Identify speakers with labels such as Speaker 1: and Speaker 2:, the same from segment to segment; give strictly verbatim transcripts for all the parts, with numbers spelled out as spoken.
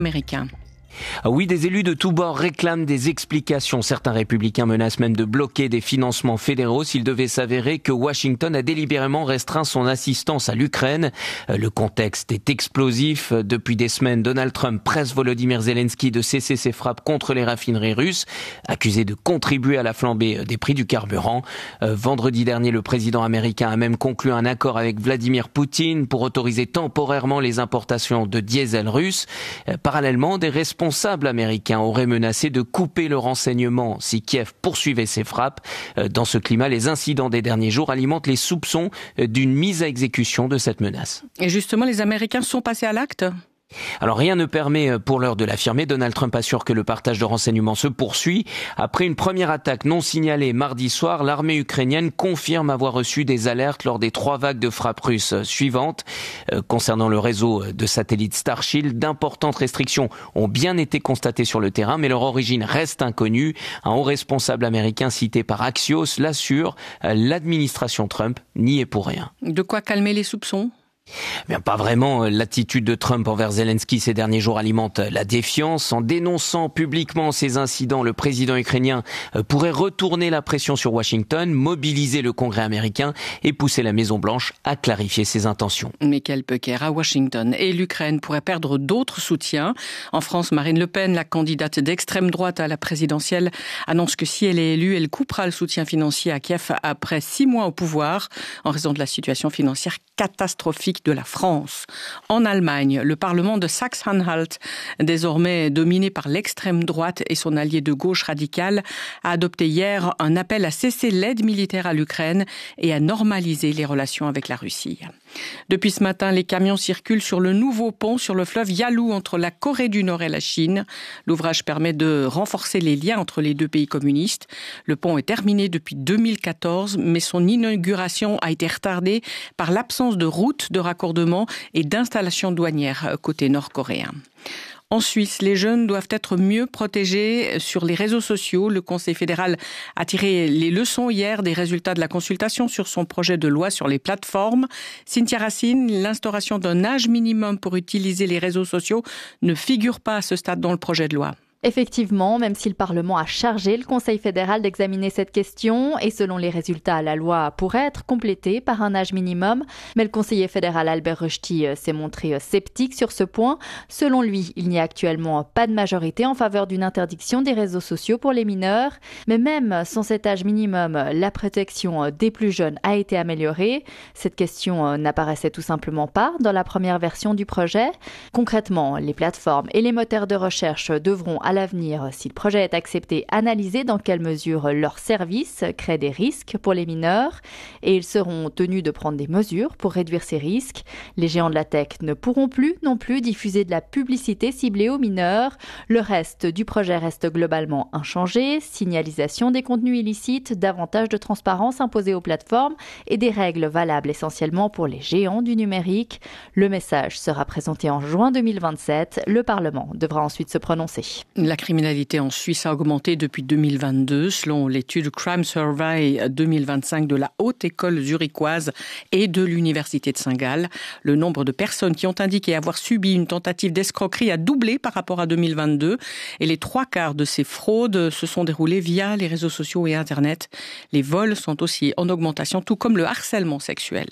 Speaker 1: américain.
Speaker 2: Ah oui, des élus de tous bords réclament des explications. Certains républicains menacent même de bloquer des financements fédéraux s'il devait s'avérer que Washington a délibérément restreint son assistance à l'Ukraine. Le contexte est explosif. Depuis des semaines, Donald Trump presse Volodymyr Zelensky de cesser ses frappes contre les raffineries russes, accusé de contribuer à la flambée des prix du carburant. Vendredi dernier, le président américain a même conclu un accord avec Vladimir Poutine pour autoriser temporairement les importations de diesel russe. Parallèlement, des responsables responsables américains auraient menacé de couper le renseignement si Kiev poursuivait ses frappes. Dans ce climat, les incidents des derniers jours alimentent les soupçons d'une mise à exécution de cette menace.
Speaker 1: Et justement, les Américains sont passés à l'acte ?
Speaker 2: Alors rien ne permet pour l'heure de l'affirmer. Donald Trump assure que le partage de renseignements se poursuit. Après une première attaque non signalée mardi soir, l'armée ukrainienne confirme avoir reçu des alertes lors des trois vagues de frappes russes suivantes. Euh, concernant le réseau de satellites Starshield, d'importantes restrictions ont bien été constatées sur le terrain, mais leur origine reste inconnue. Un haut responsable américain cité par Axios l'assure, euh, l'administration Trump n'y est pour rien.
Speaker 1: De quoi calmer les soupçons ?
Speaker 2: Bien, pas vraiment. L'attitude de Trump envers Zelensky ces derniers jours alimente la défiance. En dénonçant publiquement ces incidents, le président ukrainien pourrait retourner la pression sur Washington, mobiliser le Congrès américain et pousser la Maison-Blanche à clarifier ses intentions.
Speaker 1: Mais quel pecaire à Washington. Et l'Ukraine pourrait perdre d'autres soutiens. En France, Marine Le Pen, la candidate d'extrême droite à la présidentielle, annonce que si elle est élue, elle coupera le soutien financier à Kiev après six mois au pouvoir en raison de la situation financière catastrophique de la France. En Allemagne, le Parlement de Saxe-Anhalt, désormais dominé par l'extrême droite et son allié de gauche radicale, a adopté hier un appel à cesser l'aide militaire à l'Ukraine et à normaliser les relations avec la Russie. Depuis ce matin, les camions circulent sur le nouveau pont sur le fleuve Yalu entre la Corée du Nord et la Chine. L'ouvrage permet de renforcer les liens entre les deux pays communistes. Le pont est terminé depuis deux mille quatorze, mais son inauguration a été retardée par l'absence de routes de raccordement et d'installations douanières côté nord-coréen. En Suisse, les jeunes doivent être mieux protégés sur les réseaux sociaux. Le Conseil fédéral a tiré les leçons hier des résultats de la consultation sur son projet de loi sur les plateformes. Cynthia Racine, l'instauration d'un âge minimum pour utiliser les réseaux sociaux ne figure pas à ce stade dans le projet de loi.
Speaker 3: Effectivement, même si le Parlement a chargé le Conseil fédéral d'examiner cette question, et selon les résultats, la loi pourrait être complétée par un âge minimum, mais le conseiller fédéral Albert Rösti s'est montré sceptique sur ce point. Selon lui, il n'y a actuellement pas de majorité en faveur d'une interdiction des réseaux sociaux pour les mineurs, mais même sans cet âge minimum, la protection des plus jeunes a été améliorée. Cette question n'apparaissait tout simplement pas dans la première version du projet. Concrètement, les plateformes et les moteurs de recherche devront à l'avenir, si le projet est accepté, analyser dans quelle mesure leurs services créent des risques pour les mineurs et ils seront tenus de prendre des mesures pour réduire ces risques. Les géants de la tech ne pourront plus non plus diffuser de la publicité ciblée aux mineurs. Le reste du projet reste globalement inchangé. Signalisation des contenus illicites, davantage de transparence imposée aux plateformes et des règles valables essentiellement pour les géants du numérique. Le message sera présenté en juin deux mille vingt-sept. Le Parlement devra ensuite se prononcer.
Speaker 1: La criminalité en Suisse a augmenté depuis deux mille vingt-deux, selon l'étude Crime Survey deux mille vingt-cinq de la Haute École zurichoise et de l'Université de Saint-Gall. Le nombre de personnes qui ont indiqué avoir subi une tentative d'escroquerie a doublé par rapport à deux mille vingt-deux et les trois quarts de ces fraudes se sont déroulées via les réseaux sociaux et Internet. Les vols sont aussi en augmentation, tout comme le harcèlement sexuel.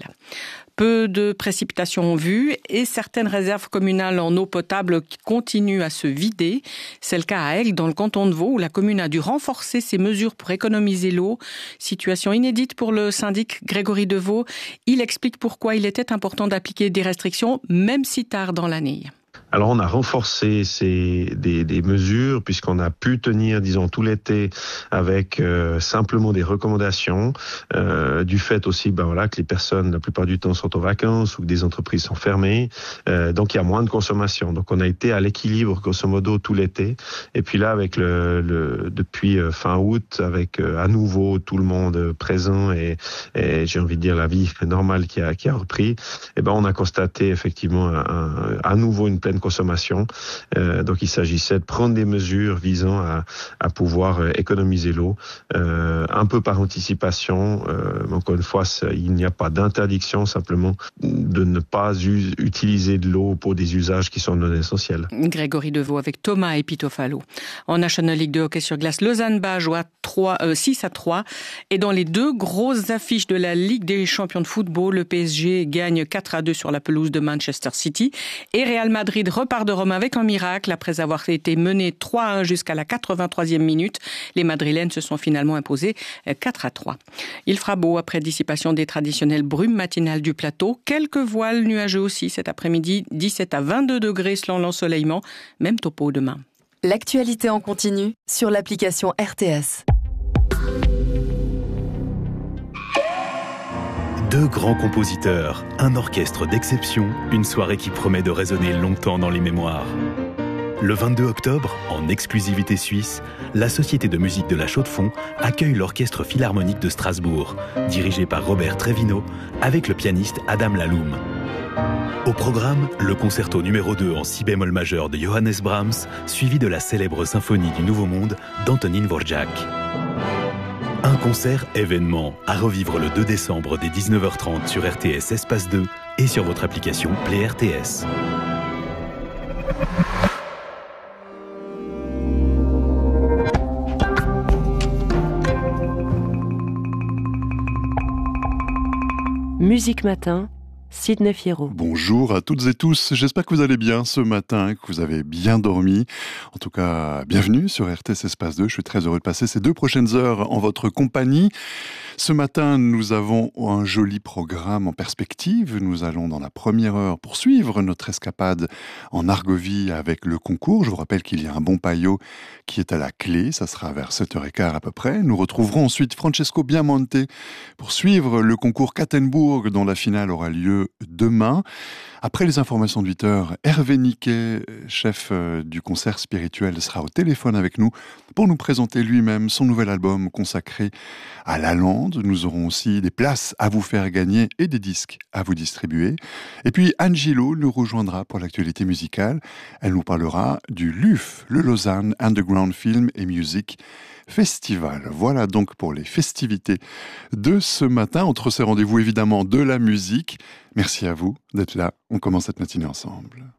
Speaker 1: Peu de précipitations en vue et certaines réserves communales en eau potable qui continuent à se vider. C'est le cas à Aigle, dans le canton de Vaud, où la commune a dû renforcer ses mesures pour économiser l'eau. Situation inédite pour le syndic Grégory Deveau. Il explique pourquoi il était important d'appliquer des restrictions, même si tard dans l'année.
Speaker 4: Alors on a renforcé ces, des, des mesures puisqu'on a pu tenir, disons, tout l'été avec euh, simplement des recommandations, euh, du fait aussi, ben voilà, que les personnes la plupart du temps sont en vacances ou que des entreprises sont fermées, euh, donc il y a moins de consommation. Donc on a été à l'équilibre grosso modo tout l'été. Et puis là, avec le, le depuis fin août, avec euh, à nouveau tout le monde présent et, et j'ai envie de dire la vie normale qui a qui a repris, et ben on a constaté effectivement un, un, à nouveau une pleine pleine consommation. Euh, donc il s'agissait de prendre des mesures visant à, à pouvoir économiser l'eau, euh, un peu par anticipation. Euh, encore une fois, il n'y a pas d'interdiction, simplement de ne pas u- utiliser de l'eau pour des usages qui sont non essentiels.
Speaker 1: Grégory Deveau avec Thomas Epitofalo. En National League de hockey sur glace, Lausanne-Bas joue à trois, euh, six à trois. Et dans les deux grosses affiches de la Ligue des champions de football, le P S G gagne quatre à deux sur la pelouse de Manchester City. Et Real Madrid repart de Rome avec un miracle. Après avoir été mené trois à un jusqu'à la quatre-vingt-troisième minute, les Madrilènes se sont finalement imposés quatre à trois. Il fera beau après dissipation des traditionnelles brumes matinales du plateau. Quelques voiles nuageux aussi cet après-midi, dix-sept à vingt-deux degrés selon l'ensoleillement. Même topo demain.
Speaker 5: L'actualité en continu sur l'application R T S.
Speaker 6: Deux grands compositeurs, un orchestre d'exception, une soirée qui promet de résonner longtemps dans les mémoires. Le vingt-deux octobre, en exclusivité suisse, la Société de musique de la Chaux-de-Fonds accueille l'Orchestre Philharmonique de Strasbourg, dirigé par Robert Trevino, avec le pianiste Adam Laloum. Au programme, le concerto numéro deux en si bémol majeur de Johannes Brahms, suivi de la célèbre symphonie du Nouveau Monde d'Antonín Dvořák. Un concert événement à revivre le deux décembre dès dix-neuf heures trente sur R T S Espace deux et sur votre application Play R T S.
Speaker 7: Musique Matin, Sidney Fierro.
Speaker 8: Bonjour à toutes et tous, j'espère que vous allez bien ce matin, que vous avez bien dormi. En tout cas, bienvenue sur R T S Espace deux, je suis très heureux de passer ces deux prochaines heures en votre compagnie. Ce matin, nous avons un joli programme en perspective. Nous allons dans la première heure poursuivre notre escapade en Argovie avec le concours. Je vous rappelle qu'il y a un bon paillot qui est à la clé, ça sera vers sept heures quinze à peu près. Nous retrouverons ensuite Francesco Biamonte pour suivre le concours Kattenburg dont la finale aura lieu demain. Après les informations de huit heures, Hervé Niquet, chef du concert spirituel, sera au téléphone avec nous pour nous présenter lui-même son nouvel album consacré à la lande. Nous aurons aussi des places à vous faire gagner et des disques à vous distribuer. Et puis Angelo nous rejoindra pour l'actualité musicale. Elle nous parlera du L U F, le Lausanne Underground Film and Music Festival. Voilà donc pour les festivités de ce matin. Entre ces rendez-vous, évidemment, de la musique. Merci à vous d'être là. On commence cette matinée ensemble.